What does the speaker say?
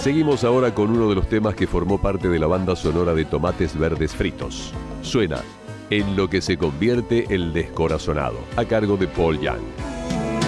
Seguimos ahora con uno de los temas que formó parte de la banda sonora de Tomates Verdes Fritos. Suena En lo que se convierte el descorazonado, a cargo de Paul Young.